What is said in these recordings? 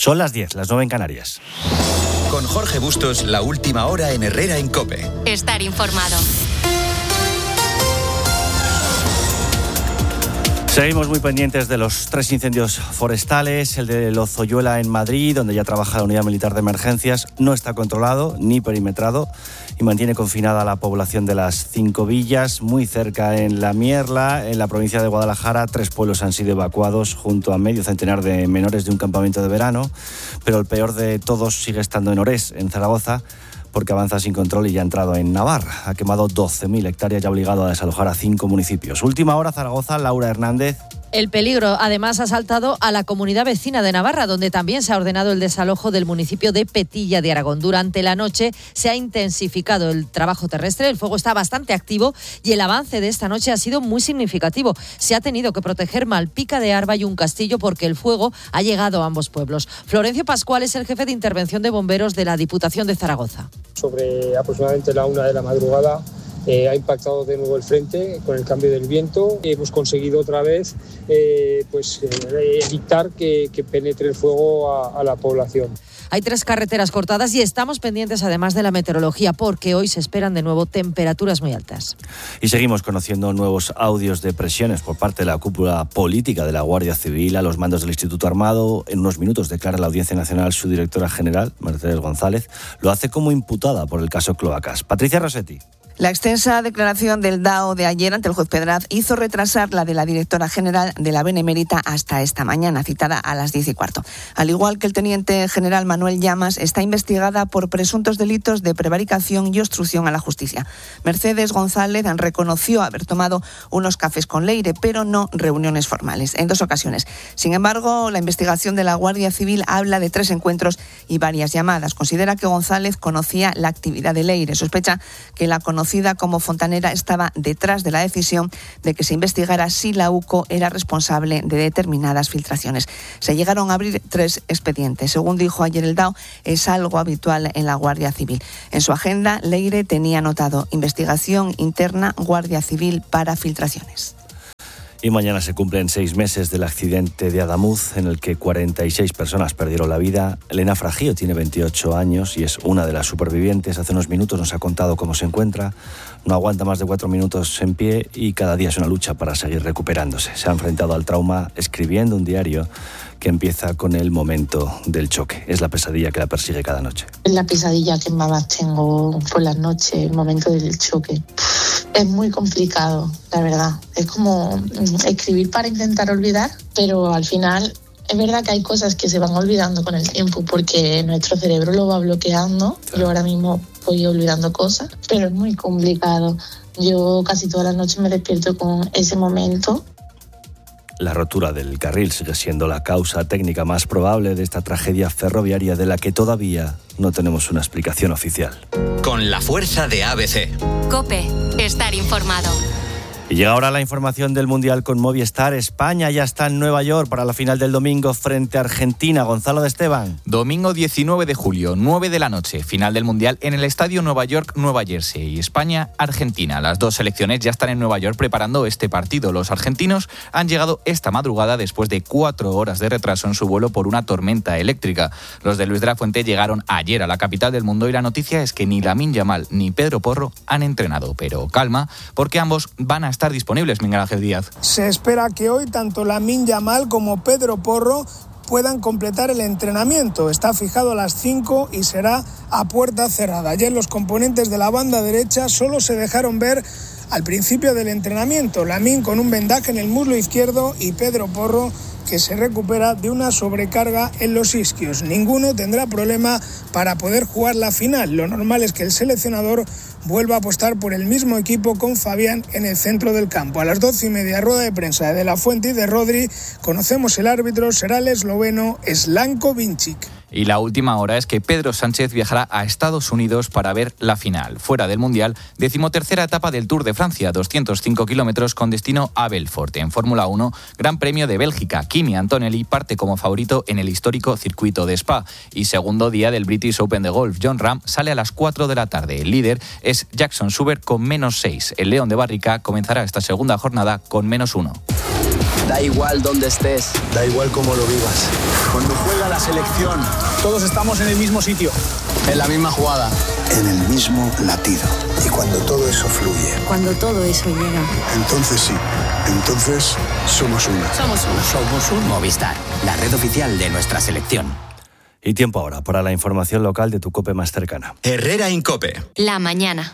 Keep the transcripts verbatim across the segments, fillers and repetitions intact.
Son las diez, las nueve en Canarias. Con Jorge Bustos, la última hora en Herrera en COPE. Estar informado. Seguimos muy pendientes de los tres incendios forestales. El de Lozoyuela en Madrid, donde ya trabaja la unidad militar de emergencias, no está controlado ni perimetrado y mantiene confinada a la población de las Cinco Villas. Muy cerca, en La Mierla, en la provincia de Guadalajara, tres pueblos han sido evacuados junto a medio centenar de menores de un campamento de verano. Pero el peor de todos sigue estando en Orés, en Zaragoza, porque avanza sin control y ya ha entrado en Navarra. Ha quemado doce mil hectáreas y ha obligado a desalojar a cinco municipios. Última hora, Zaragoza, Laura Hernández. El peligro, además, ha saltado a la comunidad vecina de Navarra, donde también se ha ordenado el desalojo del municipio de Petilla de Aragón. Durante la noche se ha intensificado el trabajo terrestre, el fuego está bastante activo y el avance de esta noche ha sido muy significativo. Se ha tenido que proteger Malpica de Arba y un castillo porque el fuego ha llegado a ambos pueblos. Florencio Pascual es el jefe de intervención de bomberos de la Diputación de Zaragoza. Sobre aproximadamente la una de la madrugada, Eh, ha impactado de nuevo el frente con el cambio del viento. Hemos conseguido otra vez eh, pues, eh, evitar que, que penetre el fuego a, a la población. Hay tres carreteras cortadas y estamos pendientes además de la meteorología porque hoy se esperan de nuevo temperaturas muy altas. Y seguimos conociendo nuevos audios de presiones por parte de la cúpula política de la Guardia Civil a los mandos del Instituto Armado. En unos minutos declara la Audiencia Nacional su directora general, Mercedes González. Lo hace como imputada por el caso Cloacas. Patricia Rossetti. La extensa declaración del D A O de ayer ante el juez Pedraz hizo retrasar la de la directora general de la Benemérita hasta esta mañana, citada a las diez y cuarto. Al igual que el teniente general Manuel Llamas, está investigada por presuntos delitos de prevaricación y obstrucción a la justicia. Mercedes González reconoció haber tomado unos cafés con Leire, pero no reuniones formales, en dos ocasiones. Sin embargo, la investigación de la Guardia Civil habla de tres encuentros y varias llamadas. Considera que González conocía la actividad de Leire. Sospecha que la conocida como fontanera estaba detrás de la decisión de que se investigara si la U C O era responsable de determinadas filtraciones. Se llegaron a abrir tres expedientes. Según dijo ayer el D A O, es algo habitual en la Guardia Civil. En su agenda, Leire tenía anotado investigación interna Guardia Civil para filtraciones. Y mañana se cumplen seis meses del accidente de Adamuz, en el que cuarenta y seis personas perdieron la vida. Elena Fragío tiene veintiocho años y es una de las supervivientes. Hace unos minutos nos ha contado cómo se encuentra. No aguanta más de cuatro minutos en pie y cada día es una lucha para seguir recuperándose. Se ha enfrentado al trauma escribiendo un diario que empieza con el momento del choque. Es la pesadilla que la persigue cada noche. Es la pesadilla que más tengo por las noches, el momento del choque. Es muy complicado, la verdad. Es como escribir para intentar olvidar, pero al final es verdad que hay cosas que se van olvidando con el tiempo porque nuestro cerebro lo va bloqueando. Claro. Yo ahora mismo voy olvidando cosas, pero es muy complicado. Yo casi todas las noches me despierto con ese momento. La rotura del carril sigue siendo la causa técnica más probable de esta tragedia ferroviaria de la que todavía no tenemos una explicación oficial. Con la fuerza de A B C. COPE, estar informado. Y llega ahora la información del Mundial con Movistar. España ya está en Nueva York para la final del domingo frente a Argentina. Gonzalo de Esteban. Domingo diecinueve de julio, nueve de la noche, final del Mundial en el Estadio Nueva York, Nueva Jersey. España, Argentina. Las dos selecciones ya están en Nueva York preparando este partido. Los argentinos han llegado esta madrugada después de cuatro horas de retraso en su vuelo por una tormenta eléctrica. Los de Luis de la Fuente llegaron ayer a la capital del mundo y la noticia es que ni Lamine Yamal ni Pedro Porro han entrenado. Pero calma, porque ambos van a estar disponibles, Miguel Ángel Díaz. Se espera que hoy tanto Lamine Yamal como Pedro Porro puedan completar el entrenamiento. Está fijado a las cinco y será a puerta cerrada. Ayer los componentes de la banda derecha solo se dejaron ver al principio del entrenamiento. Lamine con un vendaje en el muslo izquierdo y Pedro Porro que se recupera de una sobrecarga en los isquios. Ninguno tendrá problema para poder jugar la final. Lo normal es que el seleccionador vuelva a apostar por el mismo equipo con Fabián en el centro del campo. A las doce y media, rueda de prensa de De la Fuente y de Rodri. Conocemos el árbitro, será el esloveno Slanko Vincic. Y la última hora es que Pedro Sánchez viajará a Estados Unidos para ver la final. Fuera del Mundial, decimotercera etapa del Tour de Francia, doscientos cinco kilómetros con destino a Belfort. En Fórmula uno, Gran Premio de Bélgica. Kimi Antonelli parte como favorito en el histórico circuito de Spa. Y segundo día del British Open de golf. Jon Rahm sale a las cuatro de la tarde. El líder es Jackson Schubert con menos seis. El León de Barrica comenzará esta segunda jornada con menos uno. Da igual dónde estés. Da igual cómo lo vivas. Cuando juega la selección, todos estamos en el mismo sitio. En la misma jugada. En el mismo latido. Y cuando todo eso fluye. Cuando todo eso llega. Entonces sí. Entonces somos uno. Somos uno. Somos un Movistar, la red oficial de nuestra selección. Y tiempo ahora para la información local de tu COPE más cercana. Herrera Incope. La mañana.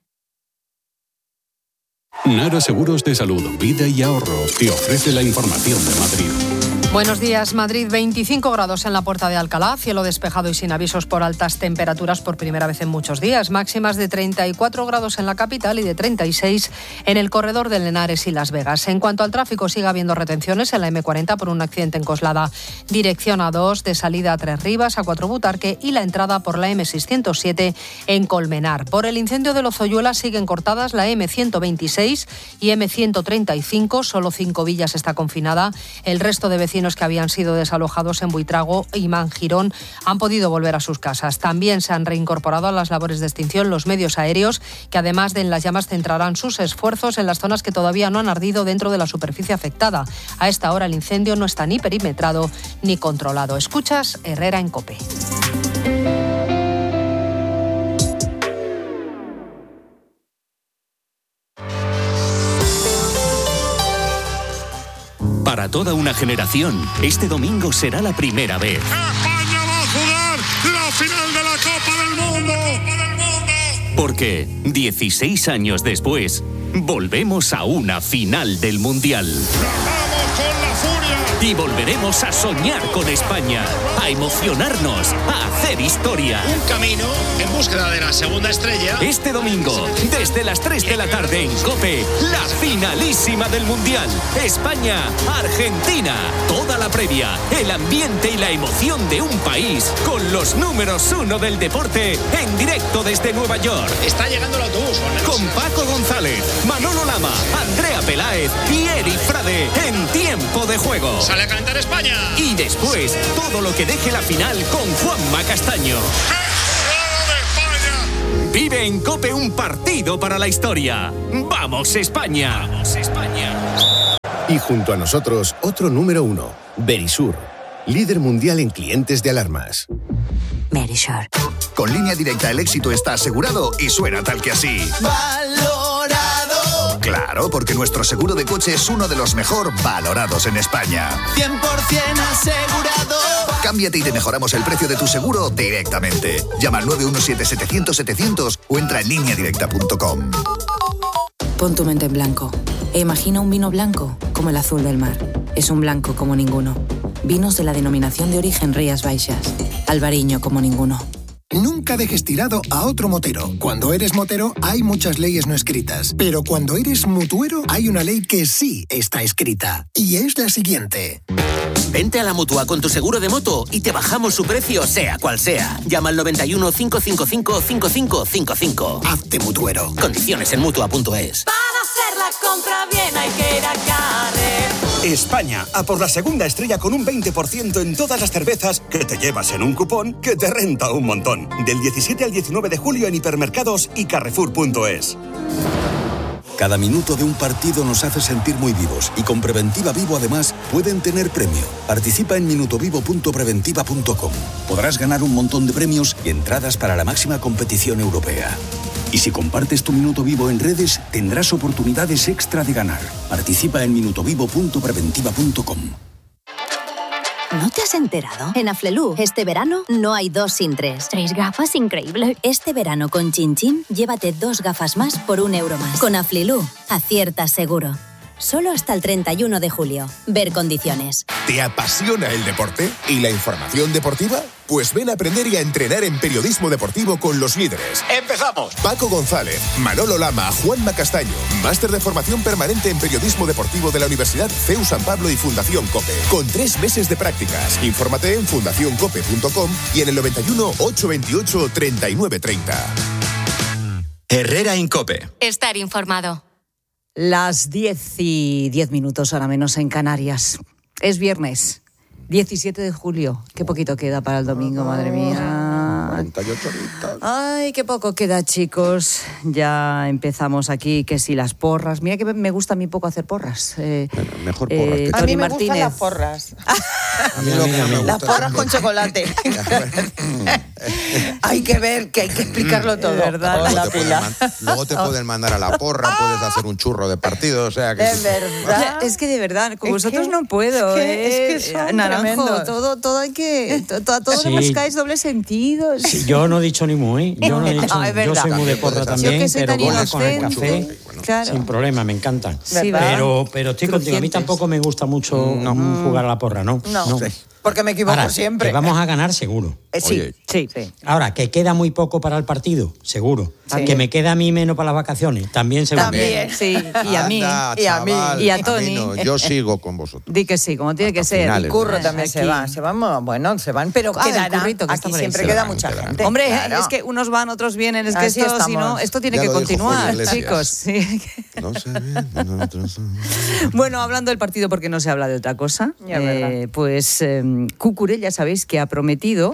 Nara Seguros de Salud, Vida y Ahorro te ofrece la información de Madrid. Buenos días, Madrid, veinticinco grados en la Puerta de Alcalá, cielo despejado y sin avisos por altas temperaturas por primera vez en muchos días, máximas de treinta y cuatro grados en la capital y de treinta y seis en el corredor de Henares y Las Vegas. En cuanto al tráfico, sigue habiendo retenciones en la eme cuarenta por un accidente en Coslada, dirección A dos, de salida a Tres Rivas, a Cuatro Butarque y la entrada por la eme seiscientos siete en Colmenar. Por el incendio de Lozoyuela siguen cortadas la eme ciento veintiséis y eme ciento treinta y cinco, solo Cinco Villas está confinada, el resto de vecinos que habían sido desalojados en Buitrago y Mangirón han podido volver a sus casas. También se han reincorporado a las labores de extinción los medios aéreos, que además de en las llamas centrarán sus esfuerzos en las zonas que todavía no han ardido dentro de la superficie afectada. A esta hora el incendio no está ni perimetrado ni controlado. Escuchas Herrera en COPE. Para toda una generación, este domingo será la primera vez. España va a jugar la final de la Copa del Mundo. Porque dieciséis años después, volvemos a una final del Mundial. ¡Vamos con la furia! Y volveremos a soñar con España, a emocionarnos, a hacer historia. Un camino en búsqueda de la segunda estrella. Este domingo, desde las tres de la tarde en COPE, la finalísima del Mundial. España-Argentina. Toda la previa, el ambiente y la emoción de un país con los números uno del deporte en directo desde Nueva York. Está llegando el autobús. Con Paco González, Manolo Lama, Andrea Peláez y Eri Frade en tiempo de juego. Sale a cantar España. Y después, todo lo que deje la final con Juanma Castaño. Vive en COPE un partido para la historia. ¡Vamos, España! ¡Vamos, España! Y junto a nosotros, otro número uno, Verisur, líder mundial en clientes de alarmas. Verisur. Con Línea Directa el éxito está asegurado y suena tal que así. ¡Valorado! Claro, porque nuestro seguro de coche es uno de los mejor valorados en España. cien por ciento asegurado. Cámbiate y te mejoramos el precio de tu seguro directamente. Llama al nueve uno siete setecientos setecientos o entra en línea directa punto com. Pon tu mente en blanco e imagina un vino blanco como el azul del mar. Es un blanco como ninguno. Vinos de la denominación de origen Rías Baixas. Albariño como ninguno. Nunca dejes tirado a otro motero. Cuando eres motero hay muchas leyes no escritas, pero cuando eres mutuero hay una ley que sí está escrita, y es la siguiente. Vente a la Mutua con tu seguro de moto y te bajamos su precio sea cual sea. Llama al noventa y uno, cinco cinco cinco, cinco cinco cinco cinco. Hazte mutuero. Condiciones en mutua punto es. Para hacer la compra bien hay que ir a Carrer. España, a por la segunda estrella con un veinte por ciento en todas las cervezas que te llevas en un cupón que te renta un montón. Del diecisiete al diecinueve de julio en hipermercados y carrefour punto es. Cada minuto de un partido nos hace sentir muy vivos y con Preventiva Vivo además pueden tener premio. Participa en minutovivo punto preventiva punto com. Podrás ganar un montón de premios y entradas para la máxima competición europea. Y si compartes tu minuto vivo en redes, tendrás oportunidades extra de ganar. Participa en minutovivo punto preventiva punto com. ¿No te has enterado? En Aflelu, este verano no hay dos sin tres. Tres gafas, increíble. Este verano con Chin Chin, llévate dos gafas más por un euro más. Con Aflelu, aciertas seguro. Solo hasta el treinta y uno de julio. Ver condiciones. ¿Te apasiona el deporte y la información deportiva? Pues ven a aprender y a entrenar en periodismo deportivo con los líderes. ¡Empezamos! Paco González, Manolo Lama, Juanma Castaño. Máster de formación permanente en periodismo deportivo de la Universidad C E U San Pablo y Fundación COPE. Con tres meses de prácticas. Infórmate en fundación cope punto com y en el noventa y uno, ochocientos veintiocho, treinta y nueve treinta. Herrera Incope. Estar informado. Las diez y diez minutos, ahora menos en Canarias. Es viernes, diecisiete de julio. Qué poquito queda para el domingo, madre mía. cuarenta y ocho horitas. Ay, qué poco queda, chicos. Ya empezamos aquí, que si las porras. Mira que me gusta a mí poco hacer porras. Eh, bueno, mejor porras. Eh, a Tony mí me Martínez. gustan las porras. A mí lo que no me gusta las porras con chocolate. Hay que ver, que hay que explicarlo todo. verdad, luego, la te pueden man- luego te pueden mandar a la porra, puedes hacer un churro de partido, o sea que... Es verdad. Es que de verdad, con Es vosotros que- no puedo. es que- ¿eh? es que son Naranjo, tremendos. todo, todo hay que. To- to- A todos Sí. le buscáis doble sentido. Sí, yo no he dicho ni mu, ¿eh? Yo no he dicho. No, es yo verdad. soy muy de También porra puedes hacer- también, Yo que soy pero tan con, con el inocente. café, Claro. sin problema, me encantan. Sí, pero, pero estoy contigo. A mí Crujientes. tampoco me gusta mucho mm, jugar a la porra, ¿no? No, porque me equivoco Ahora, siempre. que vamos a ganar seguro. Eh, sí, Oye. Sí. sí. Ahora, que queda muy poco para el partido, seguro. Sí. Que me queda a mí menos para las vacaciones, también seguro. También. Sí, y a mí. Anda, y a mí. chaval, Y a Tony. no, yo sigo con vosotros. Di que sí, como tiene que Hasta ser. finales. El curro Eh, también se aquí. va, se van, bueno, se van, pero Ah, el quedará. currito que está Aquí por ahí. siempre Se queda van, mucha quedarán. gente. Hombre, claro. es que unos van, otros vienen. Es que Así esto, si estamos. no, esto tiene Ya que lo dijo continuar, Julio Iglesias. chicos. Sí. No sé bien, nosotros... Bueno, hablando del partido, porque no se habla de otra cosa, Ya, eh, verdad. pues eh, Cucurella, ya sabéis que ha prometido.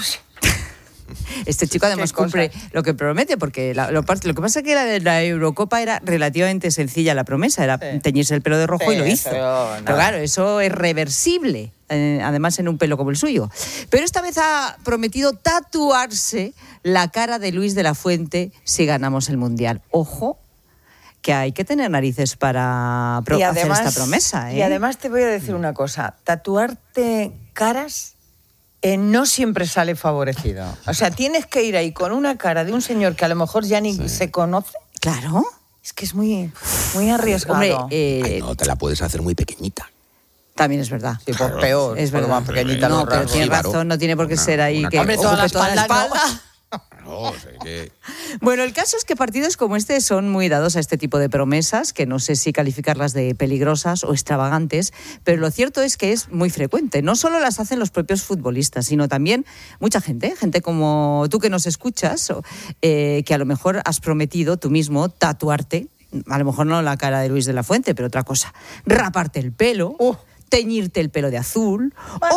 Este chico además Qué cosa. cumple lo que promete, porque la- lo, par- lo que pasa es que la de la Eurocopa era relativamente sencilla la promesa, era Sí. teñirse el pelo de rojo Sí, y lo hizo. pero Pero, nada. claro, eso es reversible, eh, además en un pelo como el suyo. Pero esta vez ha prometido tatuarse la cara de Luis de la Fuente si ganamos el Mundial. Ojo, que hay que tener narices para pro- Y hacer además- esta promesa. ¿eh? Y además te voy a decir una cosa, tatuarte caras eh, no siempre sale favorecido. O sea, tienes que ir ahí con una cara de un señor que a lo mejor ya ni se conoce. Claro. Es que es muy, muy arriesgado. Hombre, eh, Ay, no, te la puedes hacer muy pequeñita. también es verdad. Sí, pues peor, Es por verdad. más pequeñita No, los pero rasgos. tiene Claro. razón, no tiene por qué Una- ser ahí una que cara. Hombre, toda ocupe la toda la espalda, espalda. No, o sea, que... Bueno, el caso es que partidos como este son muy dados a este tipo de promesas, que no sé si calificarlas de peligrosas o extravagantes, pero lo cierto es que es muy frecuente. No solo las hacen los propios futbolistas, sino también mucha gente, gente como tú que nos escuchas, o, eh, que a lo mejor has prometido tú mismo tatuarte, a lo mejor no la cara de Luis de la Fuente, pero otra cosa, raparte el pelo. Teñirte el pelo de azul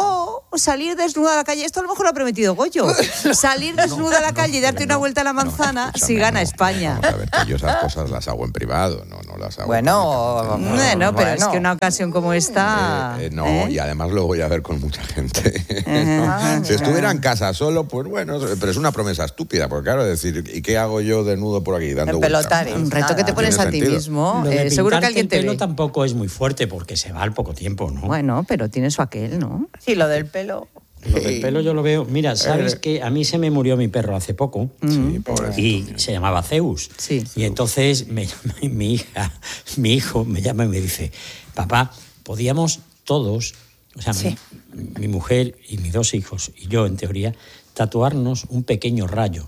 o salir desnuda a la calle. Esto a lo mejor lo ha prometido Goyo. Salir desnuda a la calle y darte una vuelta a la manzana si gana España. Vamos a ver, que yo esas cosas las hago en privado, no, no las hago... Bueno, Bueno, pero es bueno. que una ocasión como esta... Eh, eh, no, ¿eh? y además lo voy a ver con mucha gente. Ajá. No. Si estuviera en casa solo, pues bueno, pero es una promesa estúpida, porque claro, decir, ¿y qué hago yo desnudo por aquí dando El vueltas? pelotaris. Un reto que te No pones tiene a ti sentido. mismo. Lo de eh, seguro que pintarte alguien el te pelo ve. tampoco es muy fuerte porque se va al poco tiempo, ¿no? Bueno, pero tiene su aquel, ¿no? Sí, lo del pelo. Lo del pelo yo lo veo. Mira, ¿sabes que a mí se me murió mi perro hace poco? Mm. Sí, pobrecito. Y se llamaba Zeus. Sí. Y entonces me llama y mi hija, mi hijo me llama y me dice, papá, podíamos todos, o sea, Sí. mi, mi mujer y mis dos hijos y yo en teoría, tatuarnos un pequeño rayo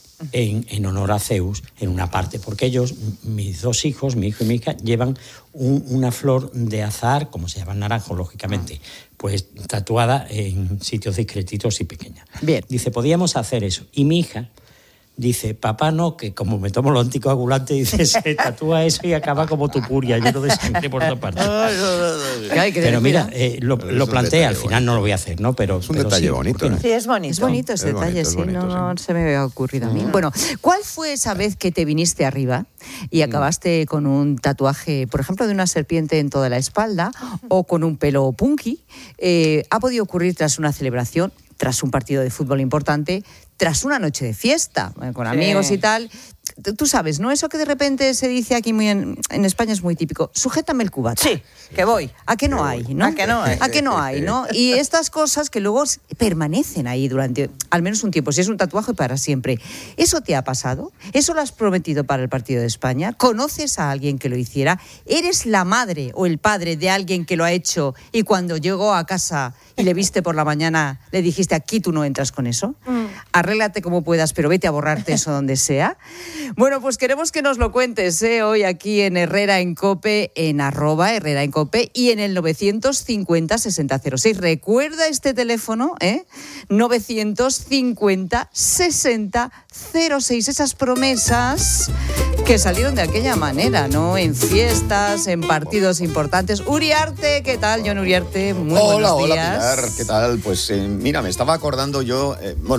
en, en honor a Zeus en una parte, porque ellos, mis dos hijos, mi hijo y mi hija, llevan un- una flor de azahar, como se llama naranjo, lógicamente, pues tatuada en sitios discretitos y pequeñas. Bien. Dice, podíamos hacer eso. Y mi hija dice, papá no, que como me tomo los anticoagulantes, dice, se tatúa eso y acaba como tu puria, lleno de sangre por todas partes. Ay, que Pero mira, mira. eh, lo, Pero es lo un plantea, al detalle final no lo voy a hacer, ¿no? Pero Es un pero detalle sí, bonito, ¿por qué no? ¿eh? Sí, es bonito. Es bonito ese Es bonito, detalle, es sí, bonito, no, no sí. se me había ocurrido a mí. Bueno, ¿cuál fue esa vez que te viniste arriba y acabaste con un tatuaje, por ejemplo, de una serpiente en toda la espalda o con un pelo punky? Eh, ¿Ha podido ocurrir tras una celebración, tras un partido de fútbol importante, tras una noche de fiesta, eh, con Sí. amigos y tal? Tú- Tú sabes, ¿no? Eso que de repente se dice aquí muy en, en España es muy típico. Sujétame el cubata. Sí, que voy. ¿A qué no hay, no? ¿A que no hay? ¿A qué no hay, no? Y estas cosas que luego s- permanecen ahí durante al menos un tiempo, si es un tatuaje para siempre. ¿Eso te ha pasado? ¿Eso lo has prometido para el partido de España? ¿Conoces a alguien que lo hiciera? ¿Eres la madre o el padre de alguien que lo ha hecho y cuando llegó a casa y le viste por la mañana le dijiste, aquí tú no entras con eso? Arréglate como puedas, pero vete a borrarte eso donde sea. Bueno, pues queremos que nos lo cuentes ¿eh? Hoy aquí en Herrera en COPE, en arroba Herrera en COPE y en el novecientos cincuenta sesenta cero seis. Recuerda este teléfono, ¿eh? novecientos cincuenta sesenta cero seis. Esas promesas que salieron de aquella manera, ¿no? En fiestas, en partidos importantes. Uriarte, ¿qué tal, John Uriarte? Muy hola, buenos hola, días. Pilar, ¿qué tal? Pues eh, mira, me estaba acordando yo, eh, bueno, primero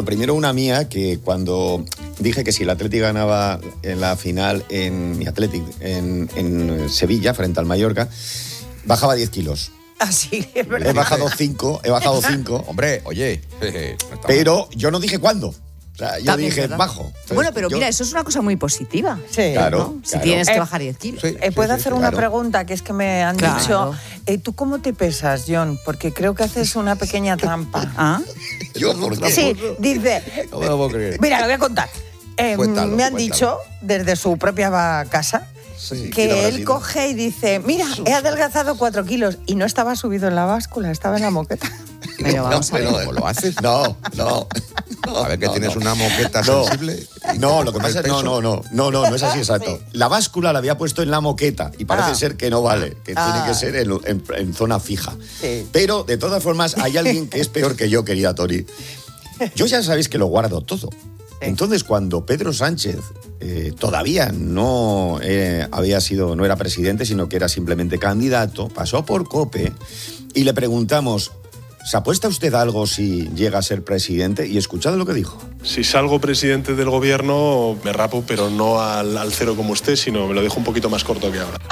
una mía que cuando dije que si el Athletic ganaba en la final en mi Athletic en, en Sevilla frente al Mallorca, bajaba diez kilos. Ah, sí, es verdad. He bajado cinco, he bajado cinco. Hombre, oye. Pero yo no dije cuándo. O sea, yo También, dije, ¿verdad? bajo. Entonces, Bueno, pero yo- mira, eso es una cosa muy positiva. Sí. Claro, ¿no? Si claro. tienes que Eh, bajar diez kilos. Eh, ¿Puedo sí, hacer sí, una claro. pregunta? Que es que me han Claro. dicho, eh, ¿tú cómo te pesas, John? Porque creo que haces una pequeña trampa. ¿Ah? Yo, ¿por qué? Sí, dice, No me lo puedo creer. mira, lo voy a contar. Eh, Cuéntalo, me han cuéntalo. dicho, desde su propia casa, Sí, ¿quién que habrá él sido? coge y dice, mira, he adelgazado cuatro kilos. Y no estaba subido en la báscula, estaba en la moqueta. Pero vamos No, a ver. pero- ¿Cómo lo haces? No, no. A ver, que no, tienes no. una moqueta No. sensible. y No, lo que con pasa el es no, peso- no, no, no, no, no es así exacto. La báscula la había puesto en la moqueta y parece Ah. ser que no vale, que Ah. tiene que ser en, en- en zona fija. Sí. Pero, de todas formas, hay alguien que es peor que yo, querida Tori. Yo ya sabéis que lo guardo todo. Entonces, cuando Pedro Sánchez eh, todavía no eh, había sido, no era presidente, sino que era simplemente candidato, pasó por COPE y le preguntamos, ¿se apuesta usted algo si llega a ser presidente? Y escuchad lo que dijo. Si salgo presidente del gobierno, me rapo, pero no al, al cero como usted, sino me lo dejo un poquito más corto que ahora.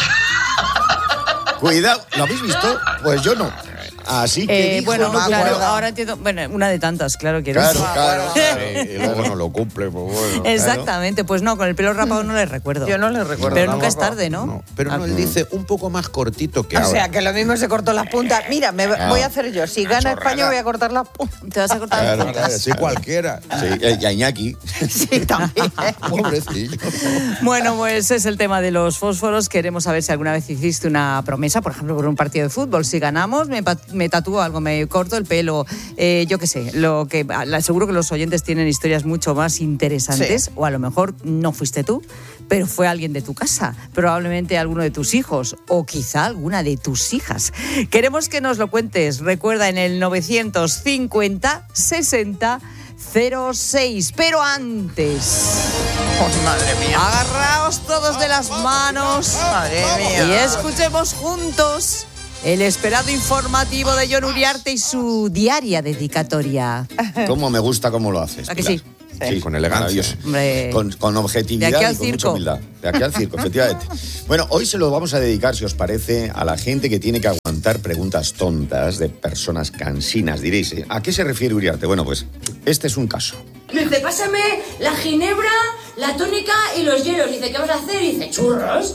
Cuidado, ¿lo habéis visto? Pues yo no. Así que Eh, dijo, bueno, no me claro, acuerdo. ahora entiendo. Bueno, una de tantas, claro que eres. Claro, claro. Sí, y luego no lo cumple, pues bueno. Exactamente, pues no, con el pelo rapado no le recuerdo. Yo no le recuerdo Pero nunca es tampoco. tarde, ¿no? No, pero no, él dice un poco más cortito que O ahora. sea, que lo mismo se cortó las puntas. Mira, me Ah. voy a hacer yo. Si gana chorrada. España, voy a cortar las puntas. Te vas a cortar las Claro, puntas. claro, sí, cualquiera. Sí, eh, y a Iñaki. Sí, también. Pobrecillo. Bueno, pues es el tema de los fósforos. Queremos saber si alguna vez hiciste una promesa, por ejemplo, por un partido de fútbol. Si ganamos, me, pa- me tatúo algo, me corto el pelo, eh, yo qué sé. Lo que la- seguro que los oyentes tienen historias mucho más interesantes, Sí. o a lo mejor no fuiste tú, pero fue alguien de tu casa, probablemente alguno de tus hijos, o quizá alguna de tus hijas. Queremos que nos lo cuentes. Recuerda en el novecientos cincuenta sesenta cero seis. Pero antes, Oh, madre mía. agarraos todos de las manos Madre mía. y escuchemos juntos el esperado informativo de John Uriarte y su diaria dedicatoria. Cómo me gusta cómo lo haces. ¿A que Pilar. sí? Sí, con elegancia. Maravilloso. Hombre. Con, con objetividad De aquí al y con mucha circo. humildad. De aquí al circo, efectivamente. Bueno, hoy se lo vamos a dedicar, si os parece, a la gente que tiene que aguantar preguntas tontas de personas cansinas. Diréis, ¿eh? ¿A qué se refiere Uriarte? Bueno, pues este es un caso. Dice, pásame la ginebra, la tónica y los hielos. Dice, ¿qué vas a hacer? Dice, churros.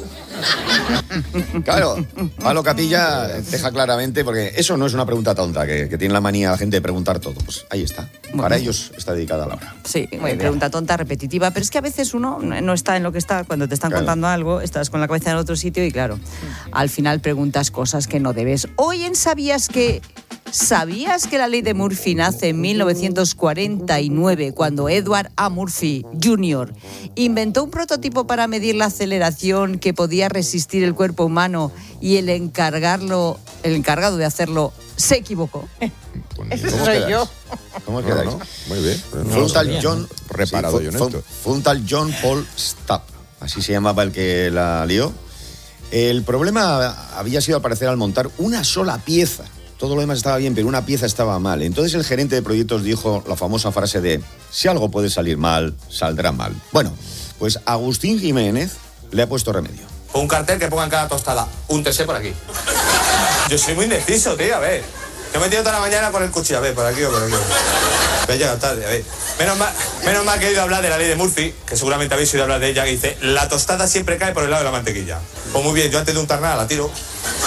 Claro, Pablo Capilla deja claramente, porque eso no es una pregunta tonta, que, que tiene la manía la gente de preguntar todo. Pues ahí está. Para ellos está dedicada la hora. Sí, pregunta tonta, repetitiva, pero es que a veces uno no está en lo que está, cuando te están Claro. contando algo, estás con la cabeza en otro sitio y claro, al final preguntas cosas que no debes. Hoy en ¿Sabías que... ¿Sabías que la ley de Murphy nace en mil novecientos cuarenta y nueve cuando Edward A. Murphy junior inventó un prototipo para medir la aceleración que podía resistir el cuerpo humano y el encargarlo, el encargado de hacerlo se equivocó? Ese ¿Cómo soy quedáis? yo. ¿Cómo No, quedáis? no, muy bien. Pero no Fue lo un tal sabía. John... Reparado sí, yo en fue, esto. fue un tal John Paul Stapp, así se llamaba el que la lió. El problema había sido, al parecer, al montar una sola pieza. Todo lo demás estaba bien, pero una pieza estaba mal. Entonces el gerente de proyectos dijo la famosa frase de si algo puede salir mal, saldrá mal. Bueno, pues Agustín Jiménez le ha puesto remedio. Un cartel que ponga en cada tostada, un T C por aquí. Yo soy muy indeciso, tío, a ver. Yo me he metido toda la mañana con el cuchillo, a ver, por aquí o por aquí. Me he llegado tarde, a ver. Menos mal, menos mal que he oído hablar de la ley de Murphy, que seguramente habéis oído hablar de ella, que dice, la tostada siempre cae por el lado de la mantequilla. Pues muy bien, yo antes de untar nada la tiro.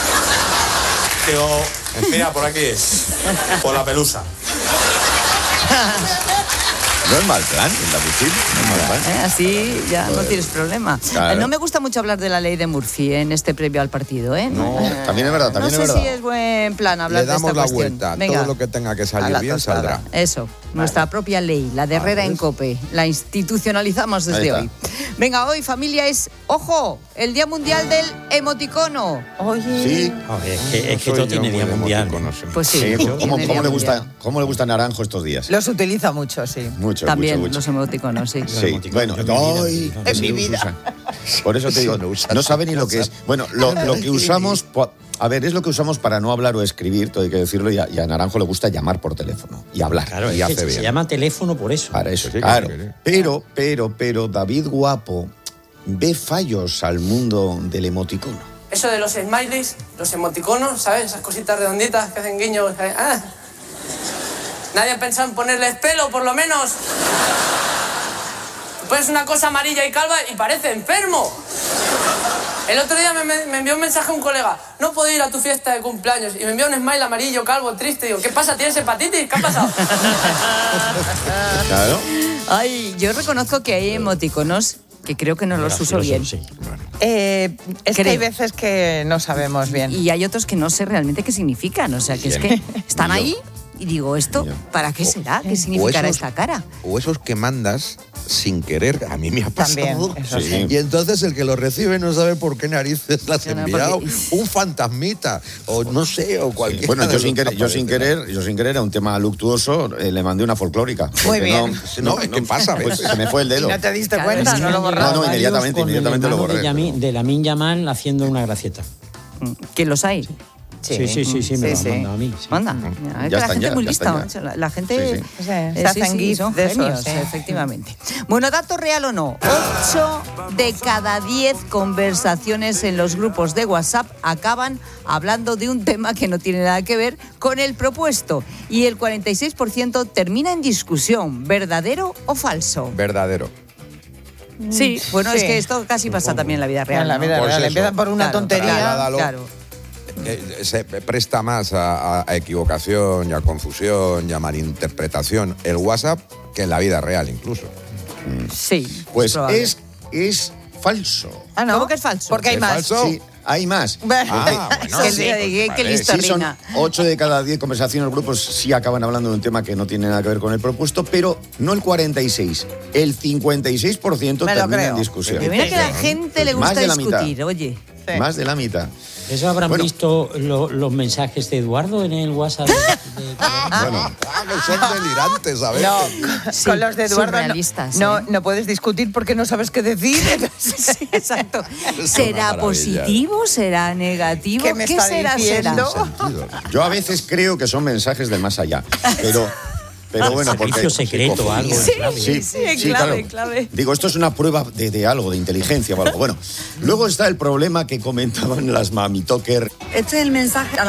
Digo, mira, por aquí es, por la pelusa. No es mal plan, el Agustín. No es mal plan. ¿Eh? Así ya no tienes problema. Claro. Eh, No me gusta mucho hablar de la ley de Murphy en este previo al partido, ¿eh? No, también es verdad, también no es sé verdad. si es buen plan hablar Le damos de esta la cuestión. vuelta. Venga, Todo lo que tenga que a salir la bien tostada. saldrá. Eso, nuestra propia ley, la de Herrera en COPE. La institucionalizamos desde Ahí hoy. está. Venga, hoy, familia, es, ojo, el Día Mundial del Emoticono. Oye. Sí. Joder, es que, es que Soy todo yo tiene muy día de mundial. emoticonos, sí. Pues sí. Sí, tiene ¿cómo, Día cómo le gusta, Mundial. ¿Cómo le gusta Naranjo estos días? Los utiliza mucho, sí. Mucho. mucho. También mucho, mucho. los emoticonos, sí. Sí, bueno, ay, En mi se vida. usa. Por eso te digo, no sabe ni lo que es. Bueno, lo, lo que usamos, po- a ver, es lo que usamos para no hablar o escribir, todo hay que decirlo, y a, y a Naranjo le gusta llamar por teléfono y hablar. Claro, y es que hace se bien. llama teléfono por eso. Para eso, Sí, claro. claro. Pero, pero, pero, David Guapo ve fallos al mundo del emoticono. Eso de los smileys, los emoticonos, ¿sabes? Esas cositas redonditas que hacen guiños. que- Ah. Nadie ha pensado en ponerles pelo, por lo menos. Pues una cosa amarilla y calva y parece enfermo. El otro día me, me- me envió un mensaje un colega. No puedo ir a tu fiesta de cumpleaños. Y me envió un smile amarillo, calvo, triste. Digo, ¿qué pasa? ¿Tienes hepatitis? ¿Qué ha pasado? Claro. Ay, yo reconozco que hay emoticonos que creo que no los uso bien. Eh, es que Creo. hay veces que no sabemos bien. Y hay otros que no sé realmente qué significan. O sea, que es que están ahí y digo, ¿esto para qué será? ¿Qué significará esos- esta cara? O esos que mandas sin querer, a mí me ha pasado. También, eso sí. Y entonces el que lo recibe no sabe por qué narices las ha no, enviado. porque- Un fantasmita, o no sé, o cualquier. Bueno, yo sin querer, yo sin querer, yo sin querer, a un tema luctuoso, eh, le mandé una folclórica. Muy Porque bien. No, No, es que pasa a pues veces. se me fue el dedo. ¿Y no te diste cuenta? No lo No, borraste. no, inmediatamente, Con el inmediatamente lo hermano borré. De, Yami- de Lamine Yamal haciendo una gracieta. ¿Que los hay? Sí, sí, sí, sí, me lo han mandado a mí. sí. Anda, es que Ya la están gente ya, es muy ya lista. están ya. macho, La, la gente Sí, sí. eh, Se hacen sí, gif son de esos, genios, sí. efectivamente. Bueno, dato real o no. Ocho de cada diez conversaciones en los grupos de WhatsApp acaban hablando de un tema que no tiene nada que ver con el propuesto. Y el cuarenta y seis por ciento termina en discusión, ¿verdadero o falso? Verdadero. Sí, bueno, es Sí. que esto casi pasa también en la vida real. En la ¿no? vida Pues real. eso. Empiezan por una Claro, tontería. Trasladalo. Claro. Eh, se presta más a, a equivocación y a confusión y a malinterpretación el WhatsApp que en la vida real incluso. Sí. Pues probable. es, es falso. Ah, ¿no? ¿Cómo que es falso? Porque hay ¿Es más. falso? Sí, hay más. Ah, bueno, Que- sí, que- pues, que vale. listo, Sí, son Rina. ocho de cada diez conversaciones en los grupos sí acaban hablando de un tema que no tiene nada que ver con el propuesto, pero no el cuarenta y seis, el cincuenta y seis por ciento Me lo termina creo. en discusión. Pero mira que a la gente le Más gusta de la mitad. discutir, oye. Más de la mitad. ¿Eso habrán Bueno. visto lo- los mensajes de Eduardo en el WhatsApp? de- de- Ah, que son delirantes, a ver. No, con, Sí, con los de Eduardo no, surrealistas, no, ¿eh? no puedes discutir porque no sabes qué decir. Sí, exacto. Es ¿Será una maravilla. positivo? ¿Será negativo? ¿Qué me está será? diciendo? ¿Será? Yo a veces creo que son mensajes del más allá, pero, pero bueno, porque... Servicio secreto, algo. Sí, clave. sí, sí, clave, clave. Digo, esto es una prueba de, de algo, de inteligencia o algo. Bueno, luego está el problema que comentaban las mamitoker. Este es el mensaje a la